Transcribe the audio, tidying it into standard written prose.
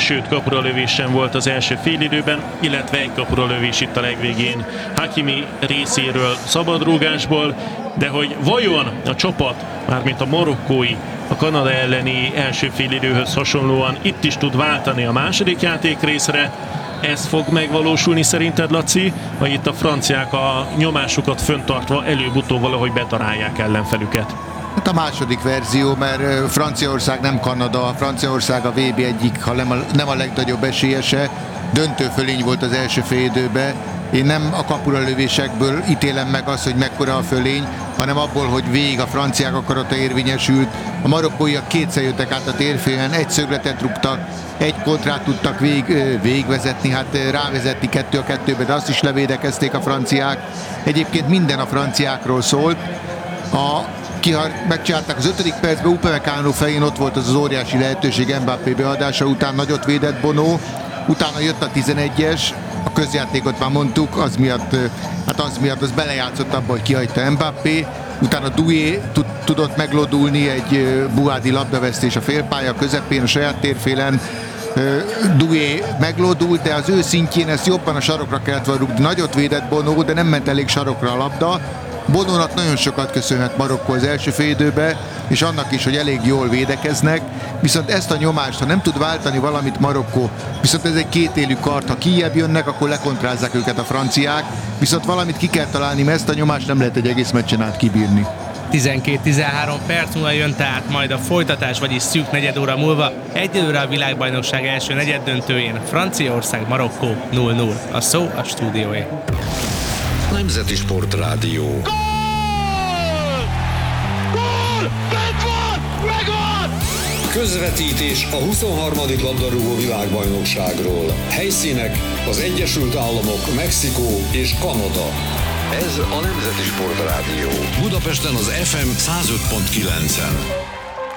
sőt kapuralövés sem volt az első félidőben, illetve egy kapuralövés itt a legvégén Hakimi részéről szabadrúgásból, de hogy vajon a csapat, mármint a marokkói, a Kanada elleni első félidőhöz hasonlóan itt is tud váltani a második játékrészre, ez fog megvalósulni szerinted, Laci? Vagy itt a franciák a nyomásukat föntartva előbb-utóbb valahogy betalálják ellenfelüket? Hát a második verzió, mert Franciaország nem Kanada, Franciaország a VB egyik, ha nem a legnagyobb esélyese, döntő fölény volt az első félidőben. Én nem a kapuralövésekből ítélem meg azt, hogy mekkora a fölény, hanem abból, hogy végig a franciák akarata érvényesült. A marokkóiak kétszer jöttek át a térfélen, egy szögletet rúgtak, egy kontrát tudtak végigvezetni, hát rávezetni 2-2-be, de azt is levédekezték a franciák. Egyébként minden a franciákról szólt. Megcsinálták az 5. percben, Upamecano fején ott volt az óriási lehetőség Mbappé beadása után, nagyot védett Bono, utána jött a 11-es, a közjátékot már mondtuk, az miatt belejátszott abba, hogy kihagyta Mbappé, utána Doué tudott meglódulni, egy Buádi labdavesztés a félpálya közepén, a saját térfélen, Doué meglódult, de az ő szintjén ezt jobban a sarokra kellett volna rúgni. Nagyot védett Bono, de nem ment elég sarokra a labda. Bonónak nagyon sokat köszönhet Marokkó az első félidőbe, és annak is, hogy elég jól védekeznek, viszont ezt a nyomást, ha nem tud váltani valamit Marokkó, viszont ez egy kétélű kard, ha kijjebb jönnek, akkor lekontrázzák őket a franciák, viszont valamit ki kell találni, mert ezt a nyomást nem lehet egy egész meccsen át kibírni. 12-13 perc múlva jön tehát majd a folytatás, vagyis szűk negyed óra múlva. Egyelőre a világbajnokság első negyeddöntőjén Franciaország-Marokkó 0-0. A szó a stúdióé. Nemzeti Sportrádió. Gól! Gól! Bent van! Megvan! Közvetítés a 23. labdarúgó világbajnokságról. Helyszínek az Egyesült Államok, Mexikó és Kanada. Ez a Nemzeti Sportrádió. Budapesten az FM 105.9-en.